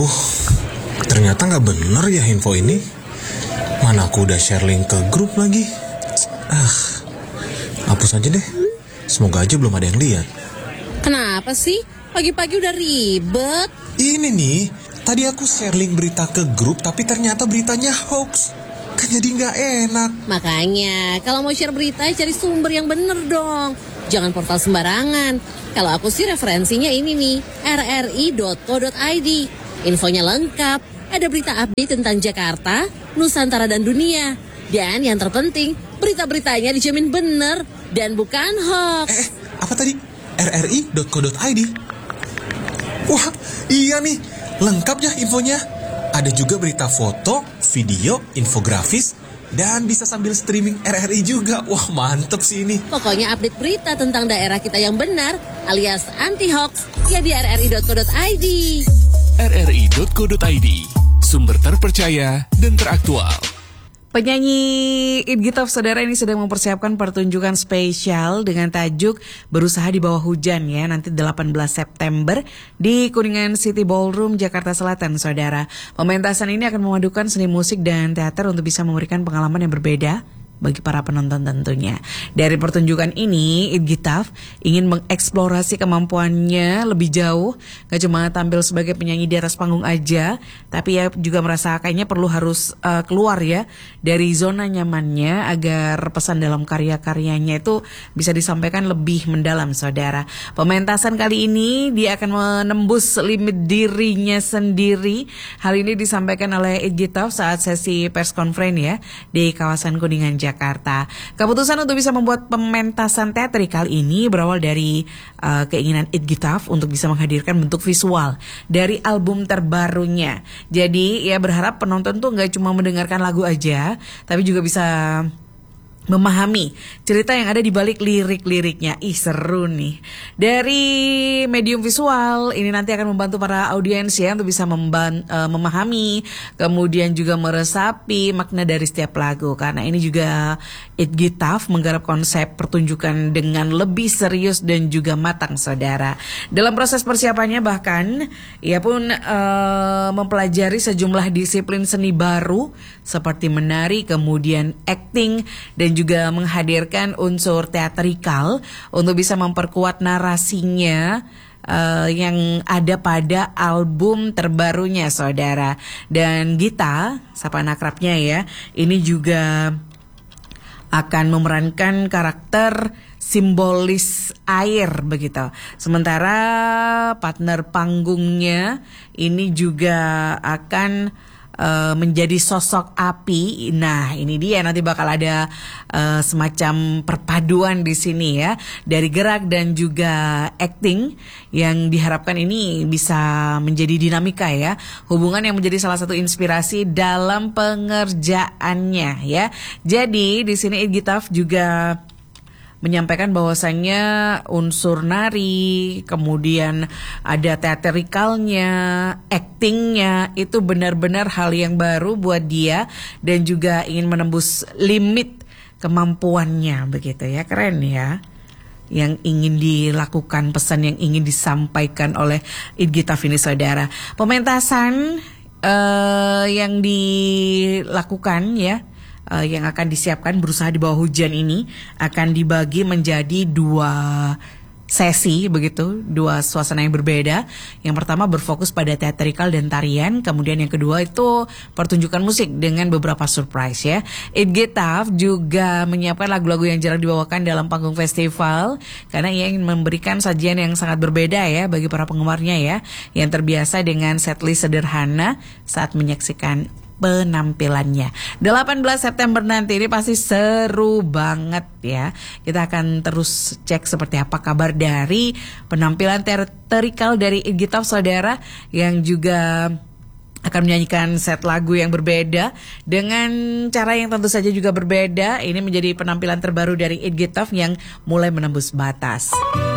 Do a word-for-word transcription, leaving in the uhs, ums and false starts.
Aduh, ternyata nggak bener ya info ini. Mana aku udah share link ke grup lagi. Ah, hapus aja deh. Semoga aja belum ada yang lihat. Kenapa sih? Pagi-pagi udah ribet. Ini nih, tadi aku share link berita ke grup, tapi ternyata beritanya hoax. Kan jadi nggak enak. Makanya, kalau mau share berita, cari sumber yang bener dong. Jangan portal sembarangan. Kalau aku sih referensinya ini nih, r r i dot co dot i d. Infonya lengkap, ada berita update tentang Jakarta, Nusantara dan dunia. Dan yang terpenting, berita-beritanya dijamin bener dan bukan hoax. Eh, apa tadi? r r i dot co dot i d. Wah, iya nih, lengkap ya infonya. Ada juga berita foto, video, infografis, dan bisa sambil streaming R R I juga. Wah, mantep sih ini. Pokoknya update berita tentang daerah kita yang benar, alias anti-hoax, ya di r r i dot co dot i d. r r i dot co dot i d, sumber terpercaya dan teraktual. Penyanyi It Gitaf saudara ini sedang mempersiapkan pertunjukan spesial dengan tajuk Berusaha di Bawah Hujan ya, nanti delapan belas September di Kuningan City Ballroom, Jakarta Selatan saudara. Pementasan ini akan memadukan seni musik dan teater untuk bisa memberikan pengalaman yang berbeda bagi para penonton tentunya. Dari pertunjukan ini, It Gitaf ingin mengeksplorasi kemampuannya lebih jauh, gak cuma tampil sebagai penyanyi di atas panggung aja, tapi ya juga merasa kayaknya perlu harus uh, keluar ya dari zona nyamannya agar pesan dalam karya-karyanya itu bisa disampaikan lebih mendalam saudara. Pementasan kali ini dia akan menembus limit dirinya sendiri. Hal ini disampaikan oleh It Gitaf saat sesi press conference ya di kawasan Kuningan, Jakarta. Jakarta. Keputusan untuk bisa membuat pementasan teatrikal ini berawal dari uh, keinginan It Gitaf untuk bisa menghadirkan bentuk visual dari album terbarunya. Jadi ya berharap penonton tuh nggak cuma mendengarkan lagu aja, tapi juga bisa memahami cerita yang ada di balik lirik-liriknya. Ih seru nih. Dari medium visual ini nanti akan membantu para audiens ya untuk bisa memban- uh, memahami, kemudian juga meresapi makna dari setiap lagu. Karena ini juga It Gitaf menggarap konsep pertunjukan dengan lebih serius dan juga matang saudara. Dalam proses persiapannya bahkan ia pun uh, mempelajari sejumlah disiplin seni baru seperti menari, kemudian acting, dan juga menghadirkan unsur teatrikal untuk bisa memperkuat narasinya uh, yang ada pada album terbarunya saudara. Dan Gita, sapaan akrabnya ya, ini juga akan memerankan karakter simbolis air begitu. Sementara partner panggungnya ini juga akan Uh, menjadi sosok api. Nah, ini dia nanti bakal ada uh, semacam perpaduan di sini ya, dari gerak dan juga acting yang diharapkan ini bisa menjadi dinamika ya, hubungan yang menjadi salah satu inspirasi dalam pengerjaannya ya. Jadi di sini It Gitaf juga menyampaikan bahwasannya unsur nari, kemudian ada teatrikalnya, actingnya itu benar-benar hal yang baru buat dia dan juga ingin menembus limit kemampuannya begitu ya. Keren ya yang ingin dilakukan, pesan yang ingin disampaikan oleh It Gitaf ini saudara. Pementasan uh, yang dilakukan ya, Uh, yang akan disiapkan Berusaha di Bawah Hujan ini akan dibagi menjadi dua sesi begitu, dua suasana yang berbeda. Yang pertama berfokus pada teatrikal dan tarian, kemudian yang kedua itu pertunjukan musik dengan beberapa surprise ya. It Gitaf juga menyiapkan lagu-lagu yang jarang dibawakan dalam panggung festival karena ia ingin memberikan sajian yang sangat berbeda ya bagi para penggemarnya ya, yang terbiasa dengan setlist sederhana saat menyaksikan penampilannya. delapan belas September nanti ini pasti seru banget ya. Kita akan terus cek seperti apa kabar dari penampilan teatrikal dari It Gitaf saudara, yang juga akan menyanyikan set lagu yang berbeda dengan cara yang tentu saja juga berbeda. Ini menjadi penampilan terbaru dari It Gitaf yang mulai menembus batas.